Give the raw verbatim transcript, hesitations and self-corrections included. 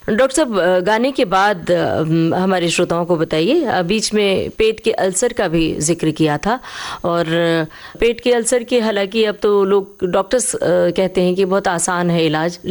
doctor साहब, गाने के बाद हमारे श्रोताओं को बताइए, बीच में पेट के अल्सर का भी जिक्र किया था, और पेट के अल्सर के हालांकि अब तो लोग डॉक्टर्स कहते हैं कि बहुत आसान है इलाज,